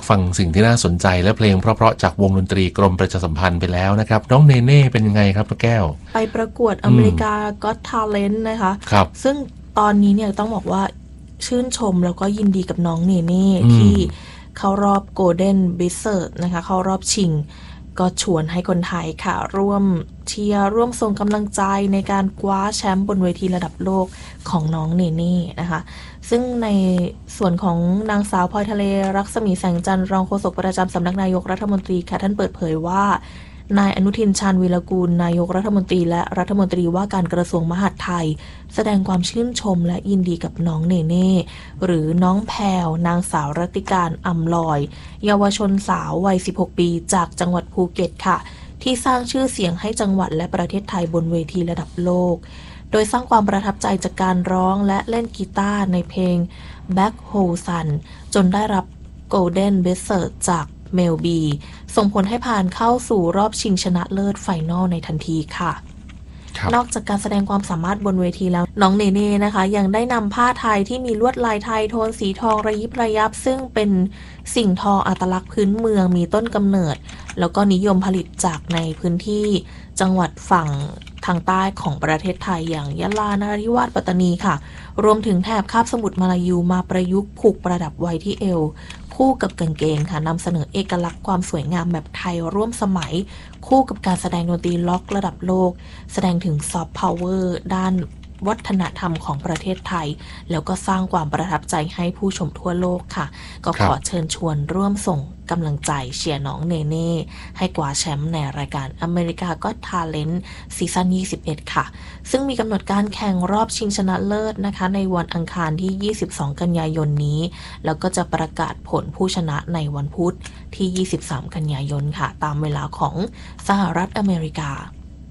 รับฟังสิ่งที่น่าสนใจและเพลงเพราะๆจากวงดนตรีกรมประชาสัมพันธ์ไปแล้วนะครับน้องเนเน่เป็นยังไงครับป้าแก้วไปประกวดอเมริกาGot Talent นะคะครับซึ่งตอนนี้เนี่ยต้องบอกว่าชื่นชมแล้วก็ยินดีกับน้องเนเน่ที่เข้ารอบ Golden Blizzard นะคะเข้ารอบชิงก็ชวนให้คนไทยค่ะร่วมเชียร์ร่วมส่งกำลังใจในการคว้าแชมป์บนเวทีระดับโลกของน้องเนเน่นะคะซึ่งในส่วนของนางสาวพลอยทะเลรักษมีแสงจันทร์รองโฆษกประจำสำนักนายกรัฐมนตรีค่ะท่านเปิดเผยว่านายอนุทินชาญวีรกูลนายกรัฐมนตรีและรัฐมนตรีว่าการกระทรวงมหาดไทยแสดงความชื่นชมและยินดีกับน้องเนเน่หรือน้องแพรวนางสาวรัติการอำลอยเยาวชนสาววัย 16 ปีจากจังหวัดภูเก็ตค่ะที่สร้างชื่อเสียงให้จังหวัดและประเทศไทยบนเวทีระดับโลกโดยสร้างความประทับใจจากการร้องและเล่นกีตาร์ในเพลง Back Hole Sun จนได้รับ Golden Blizzard จากเมลบีส่งผลให้ผ่านเข้าสู่รอบชิงชนะเลิศไฟนอลในทันทีค่ะนอกจากการแสดงความสามารถบนเวทีแล้วน้องเนเน่นะคะยังได้นำผ้าไทยที่มีลวดลายไทยโทนสีทองระยิบระยับซึ่งเป็นสิ่งทออัตลักษณ์พื้นเมืองมีต้นกำเนิดแล้วก็นิยมผลิตจากในพื้นที่จังหวัดฝั่งทางใต้ของประเทศไทยอย่างยะลานราธิวาสปัตตานีค่ะรวมถึงแถบคาบสมุทรมาลายูมาประยุกต์ผูกประดับไว้ที่เอวคู่กับกางเกงค่ะนำเสนอเอกลักษณ์ความสวยงามแบบไทยร่วมสมัยคู่กับการแสดงดนตรีล็อกระดับโลกแสดงถึงซอฟต์พาวเวอร์ด้านวัฒนธรรมของประเทศไทยแล้วก็สร้างความประทับใจให้ผู้ชมทั่วโลกค่ะก็ขอเชิญชวนร่วมส่งกำลังใจเชียร์น้องเนเน่ให้กวาดแชมป์ในรายการอเมริกาก็ทาเลนต์ซีซั่น21ค่ะซึ่งมีกำหนดการแข่งรอบชิงชนะเลิศนะคะในวันอังคารที่22กันยายนนี้แล้วก็จะประกาศผลผู้ชนะในวันพุธที่23กันยายนค่ะตามเวลาของสหรัฐอเมริกา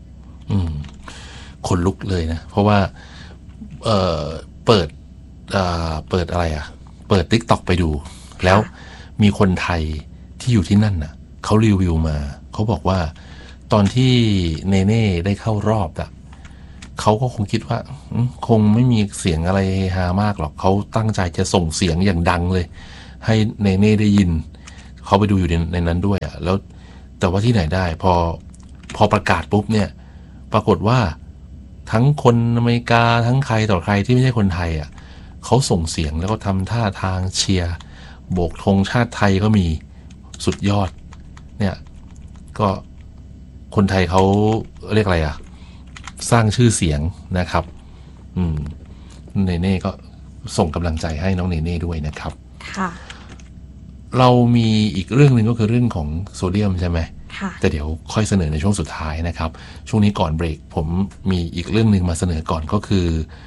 ขนลุกเลยนะเพราะว่าเปิดอะไรเปิด TikTok ไปดูแล้วมีคนไทยที่อยู่ที่นั่นน่ะเขารีวิวมาเขาบอกว่าตอนที่เนเน่ได้เข้ารอบอ่ะเขาก็คงคิดว่าคงไม่มีเสียงอะไรฮามากหรอกเขาตั้งใจจะส่งเสียงอย่างดังเลยให้เนเน่ได้ยินเขาไปดูอยู่ในนั้นด้วยอ่ะแล้วแต่ว่าที่ไหนได้พอประกาศปุ๊บเนี่ยปรากฏว่าทั้งคนอเมริกาทั้งใครต่อใครที่ไม่ใช่คนไทยอ่ะเขาส่งเสียงแล้วก็ทำท่าทางเชียร์โบกธงชาติไทยก็มีสุดยอดเนี่ยก็คนไทยเขาเรียกอะไรอ่ะสร้างชื่อเสียงนะครับเนเน่ก็ส่งกำลังใจให้น้องเนเน่ด้วยนะครับค่ะเรามีอีกเรื่องหนึ่งก็คือเรื่องของโซเดียมใช่ไหมแต่เดี๋ยวค่อยเสนอในช่วงสุดท้ายนะครับช่วงนี้ก่อนเบรกผมมีอีกเรื่องหนึ่งมาเสนอก่อนก็คือ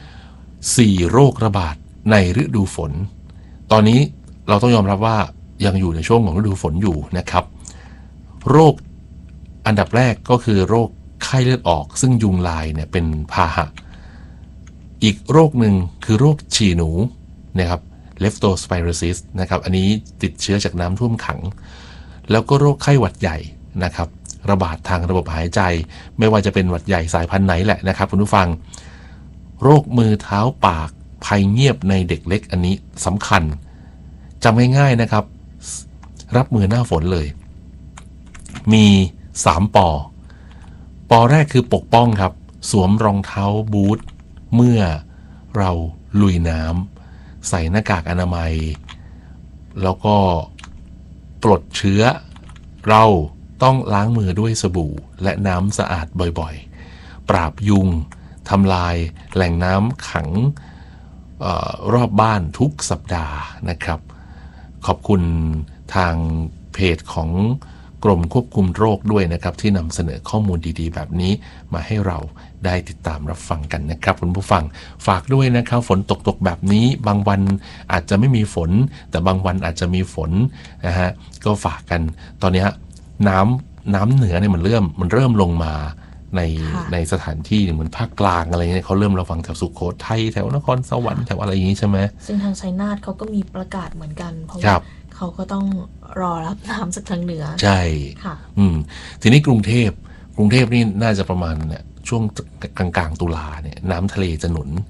4โรคระบาดในฤดูฝนตอนนี้เราต้องยอมรับว่ายังอยู่ในช่วงของฤดูฝนอยู่นะครับโรคอันดับแรกก็คือโรคไข้เลือดออกซึ่งยุงลายเนี่ยเป็นพาหะอีกโรคหนึ่งคือโรคฉี่หนูนะครับ Leptospirosis นะครับอันนี้ติดเชื้อจากน้ำท่วมขังแล้วก็โรคไข้หวัดใหญ่นะครับระบาดทางระบบหายใจไม่ว่าจะเป็นหวัดใหญ่สายพันธุ์ไหนแหละนะครับคุณผู้ฟังโรคมือเท้าปากภัยเงียบในเด็กเล็กอันนี้สำคัญจำง่ายๆนะครับรับมือหน้าฝนเลยมี3 ปอแรกคือปกป้องครับสวมรองเท้าบูทเมื่อเราลุยน้ำใส่หน้ากากอนามัยแล้วก็ปลดเชื้อเราต้องล้างมือด้วยสบู่และน้ำสะอาดบ่อยๆปราบยุงทำลายแหล่งน้ำขังรอบบ้านทุกสัปดาห์นะครับขอบคุณทางเพจของกรมควบคุมโรคด้วยนะครับที่นำเสนอข้อมูลดีๆแบบนี้มาให้เราได้ติดตามรับฟังกันนะครับคุณผู้ฟังฝากด้วยนะครับฝนตกแบบนี้บางวันอาจจะไม่มีฝนแต่บางวันอาจจะมีฝนนะฮะก็ฝากกันตอนนี้น้ำเหนือเนี่ยมันเริ่มลงมาในสถานที่เหมือนภาคกลางอะไรเงี้ยเขาเริ่มระวังแถวสุโขทัยแถวนครสวรรค์แถวอะไรอย่างงี้ใช่ไหมซึ่งทางชัยนาทเขาก็มีประกาศเหมือนกันเพราะว่าเขาก็ต้องรอรับน้ำจากทางเหนือใช่ค่ะทีนี้กรุงเทพนี่น่าจะประมาณเนี่ยช่วงกลางตุลาเนี่ยน้ำทะเลจะหนุน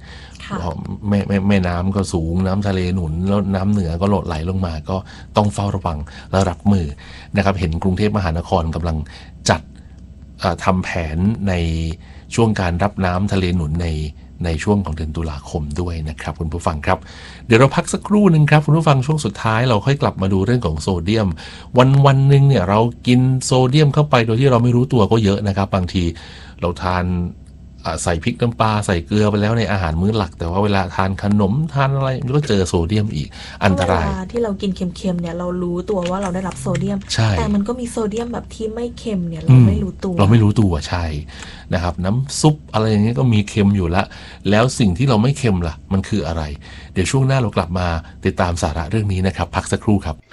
แม่น้ำก็สูงน้ำทะเลหนุนแล้วน้ำเหนือก็โหลดไหลลงมาก็ต้องเฝ้าระวังและรับมือนะครับเห็นกรุงเทพมหานครกำลังจัดทำแผนในช่วงการรับน้ำทะเลหนุนในช่วงของเดือนตุลาคมด้วยนะครับคุณผู้ฟังครับเดี๋ยวเราพักสักครู่หนึ่งครับคุณผู้ฟังช่วงสุดท้ายเราค่อยกลับมาดูเรื่องของโซเดียมวันหนึ่งเนี่ยเรากินโซเดียมเข้าไปโดยที่เราไม่รู้ตัวก็เยอะนะครับบางทีเราทานใส่พริกน้ำปลาใส่เกลือไปแล้วในอาหารมื้อหลักแต่ว่าเวลาทานขนมทานอะไรมันก็เจอโซเดียมอีกอันตรายเวลาที่เรากินเค็มๆเนี่ยเรารู้ตัวว่าเราได้รับโซเดียมแต่มันก็มีโซเดียมแบบที่ไม่เค็มเนี่ยเราไม่รู้ตัวใช่นะครับน้ำซุปอะไรอย่างนี้ก็มีเค็มอยู่แล้วสิ่งที่เราไม่เค็มล่ะมันคืออะไรเดี๋ยวช่วงหน้าเรากลับมาติดตามสาระเรื่องนี้นะครับพักสักครู่ครับ